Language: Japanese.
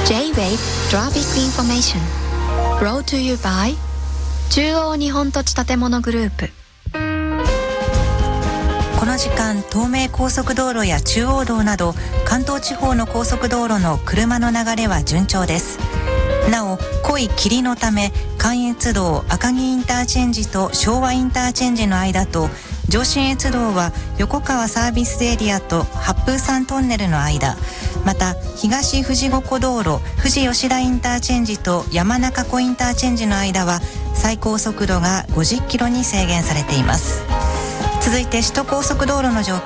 J-Wave Traffic Information Brought to you by 中央日本土地建物グループ。 この時間、東名高速道路や中央道など関東地方の高速道路の車の流れは順調です。なお、濃い霧のため関越道赤城インターチェンジと昭和インターチェンジの間と、上信越道は横川サービスエリアと八風山トンネルの間、また東富士五湖道路富士吉田インターチェンジと山中湖インターチェンジの間は最高速度が50キロに制限されています。続いて首都高速道路の状